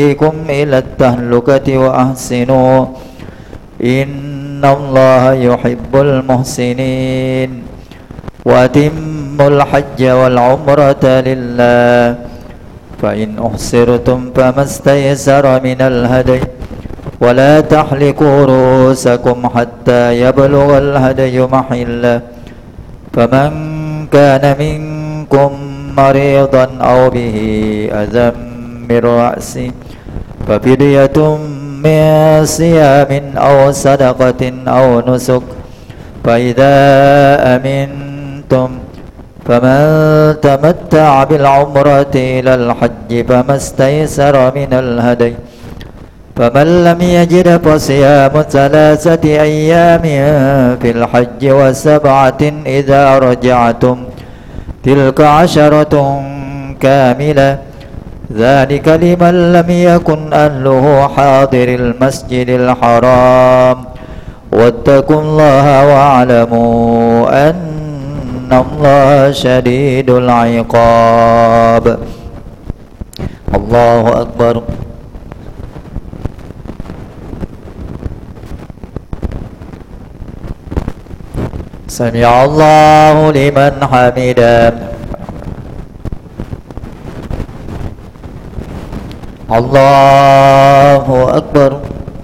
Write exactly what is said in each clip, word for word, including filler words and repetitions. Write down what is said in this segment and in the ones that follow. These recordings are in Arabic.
يهديكم إلى التهلكة وأحسنوا إن الله يحب المحسنين وأتموا الحج والعمرة لله فإن أحصرتم فما استيسر من الهدي ولا تحلقوا رؤوسكم حتى يبلغ الهدي محله فمن كان منكم مريضا أو به أذى من رأسه ففدية من صيام أو صدقة أو نسك فإذا أمنتم فمن تمتع بالعمرة إلى الحج فما استيسر من الهدي فمن لم يجد فصيام ثلاثة أيام في الحج وسبعة إذا رجعتم تلك عشرة كاملة ذلك لمن لم يكن أهله حاضر المسجد الحرام واتقوا الله واعلموا أن الله شديد العقاب. الله أكبر. سمع الله لمن حمده. الله أكبر.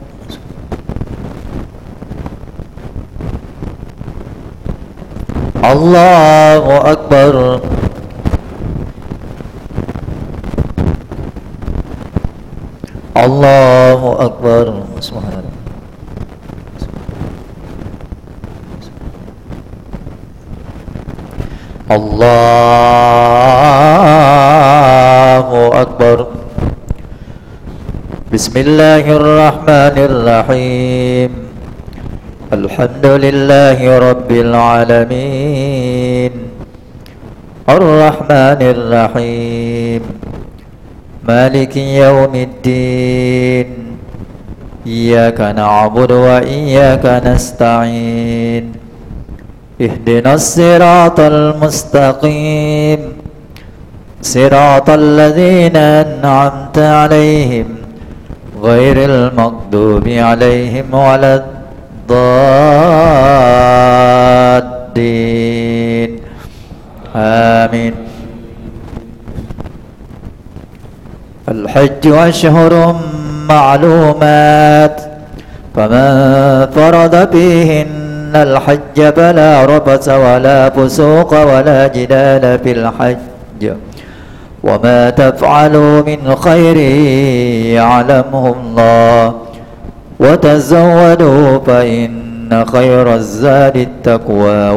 الله أكبر. الله أكبر. سبحان الله. الله أكبر. بسم الله الرحمن الرحيم الحمد لله رب العالمين الرحمن الرحيم مالك يوم الدين إياك نعبد وإياك نستعين اهدنا الصراط المستقيم صراط الذين أنعمت عليهم غير المغضوب عليهم ولا الضالين آمين. الحج أشهر معلومات فمن فرض فيهن الحج فلا رفث ولا فسوق ولا جدال في الحج وما تفعلوا من خير يعلمه الله وتزودوا فإن خير الزاد التقوى